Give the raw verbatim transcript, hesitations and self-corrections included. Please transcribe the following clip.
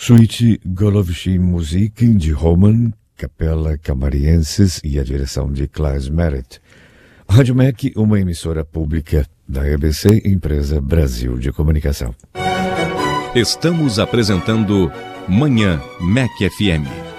Suite Golovsky Musik de Roman, Capela Camarienses e a direção de Klaus Merritt. Rádio M E C, uma emissora pública da E B C, Empresa Brasil de Comunicação. Estamos apresentando Manhã M E C F M.